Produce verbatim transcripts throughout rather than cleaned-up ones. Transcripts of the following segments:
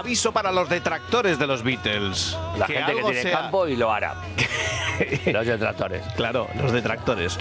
aviso para los detractores de los Beatles. La que gente que algo tiene sea... campo y lo hará. Los detractores. Claro, los detractores.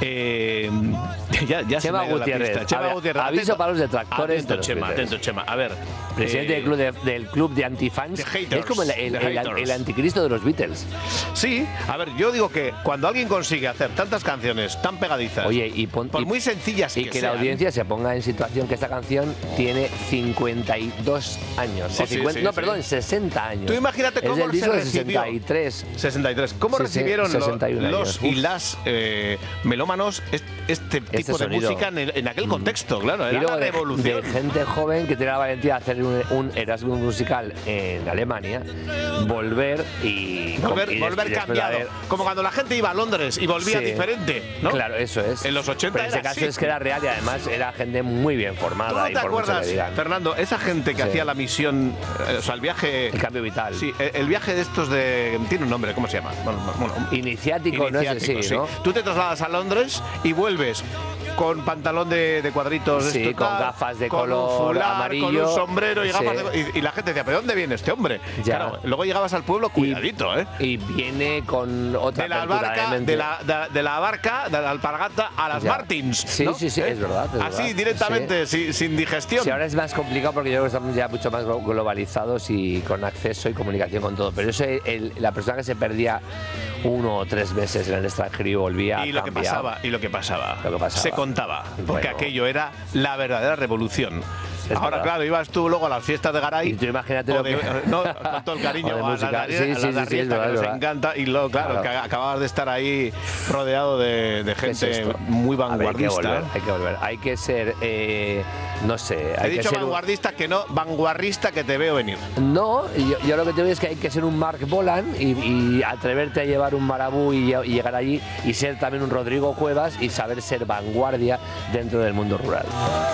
Eh, ya ya Chema se me ha ido la Gutiérrez. pista. Chema A ver, Gutiérrez. aviso Atento, para los detractores atento, de los Chema, Beatles. atento, Chema. A ver. Presidente eh, del, club de, del club de antifans. de haters, Es como el, el, de el- haters. el anticristo de los Beatles. Sí, a ver, yo digo que cuando alguien consigue hacer tantas canciones tan pegadizas, Oye, y pon- por y- muy sencillas Y que, que la sean, audiencia se ponga en situación que esta canción tiene cincuenta y dos años. Sí, o sí, cincuenta, sí, no, sí. perdón, sesenta años. Tú imagínate es cómo del se disco de recibió. sesenta y tres. sesenta y tres. ¿Cómo Sí, sí, recibieron lo- sesenta y uno los años. y Uf. las eh, melómanos est- este tipo Este de sonido. música en, el- en aquel contexto? Claro, Y era luego la de, revolución. de gente joven que tiene la valentía de hacer un, un Erasmus musical en Alemania, volver y... Volver, y des- volver y después cambiado. haber- Como cuando la gente iba a Londres y volvía Sí. diferente, ¿no? Claro, eso es. En los ochenta Pero en ese era caso así. es que era real y además era gente muy bien ¿Tú formada. no y te por mucho acuerdas, que digan. Fernando, esa gente que Sí. hacía la misión, eh, o sea, el viaje... El cambio vital. Sí, el, el viaje de estos de... Tiene un nombre, ¿cómo se llama? Bueno, bueno, Iniciático, no sé iniciático, si, sí. ¿no? Tú te trasladas a Londres y vuelves con pantalón de, de cuadritos, Sí, esto, con tal, gafas de con color un fular, amarillo. con un sombrero y Sí. gafas de, y, y la gente decía, ¿pero dónde viene este hombre? Ya. Claro, luego llegabas al pueblo, cuidadito, ¿eh? Y viene con otra De la apertura barca, mente. de la, de, de la barca, de la alpargata a las Ya. Martins. Sí, ¿no? sí, sí, ¿Eh? es verdad, es Así, verdad. directamente, sin, sin digestión. Sí, ahora es más complicado porque yo creo que estamos ya mucho más glo- globalizados y con acceso y comunicación con todo. Pero eso, el- la persona que se perdía uno o tres meses en el extranjero y volvía Y lo que cambiado. pasaba, y lo que pasaba, Lo que pasaba. se contaba, porque Bueno. aquello era la verdadera revolución. Es Ahora, verdad. claro, ibas tú luego a las fiestas de Garay. Y tú imagínate o lo de- que- no, con todo el cariño, o de a las música. de Sí, Arrieta, sí, a las de sí, sí, es Arrieta, verdad, que es nos verdad. encanta. Y luego, claro, Claro. que acababas de estar ahí rodeado de, de ¿Qué es gente esto? muy A ver, vanguardista. hay que volver, hay que volver. Hay que ser, eh, no sé, He hay que dicho ser un- vanguardista que no, vanguardista que te veo venir. No, yo, yo lo que te digo es que hay que ser un Mark Bolan y, y atreverte a llevar un marabú y, y llegar allí y ser también un Rodrigo Cuevas y saber ser vanguardia dentro del mundo rural.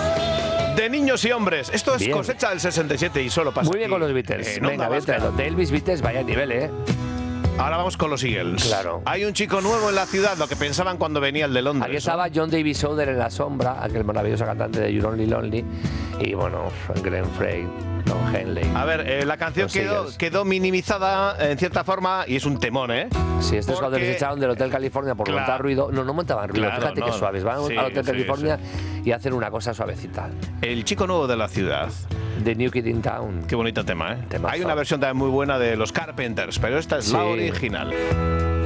De niños y hombres. Esto es Bien. cosecha del sesenta y siete y solo pasa Muy bien aquí, con los Beatles. en Onda Venga, bien Vasca. traído. De Elvis Beatles, vaya nivel, ¿eh? Ahora vamos con los Eagles. Claro. Hay un chico nuevo en la ciudad, lo que pensaban cuando venía el de Londres. Aquí estaba John David Souther en la sombra, aquel maravilloso cantante de You're Only Lonely. Y bueno, Glenn Frey, Don Henley. A ver, eh, la canción Los quedó, Eagles. quedó minimizada en cierta forma y es un temón, ¿eh? Sí, estos cuando porque- les echaron del Hotel California por Claro. montar ruido. No, no montaban ruido, Claro, fíjate no. que suaves. Van Sí, al Hotel sí, California y hacen una cosa suavecita. El chico nuevo de la ciudad. The New Kid in Town. Qué bonito tema, ¿eh? Temazo. Hay una versión también muy buena de los Carpenters, pero esta es la Sí. original.